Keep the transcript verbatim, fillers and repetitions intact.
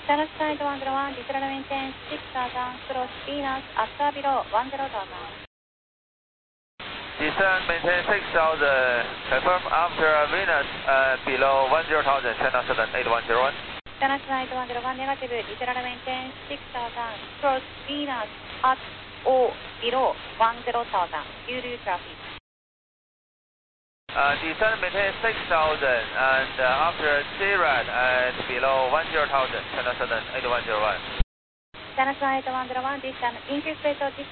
Channel side one zero one, descend maintain six thousand, cross Venus, after below one zero thousand. Descend maintain six thousand, confirm after Venus uh, below one zero thousand, Channel seven eight one zero one. Channel side one zero one, negative, descend maintain six thousand, cross Venus, at or below one zero thousand, due to traffic. Uh, descend maintain six thousand and uh, after C RAD and below one zero thousand, Channel seven eight one zero one. Channel side one zero one, descend, increase rate of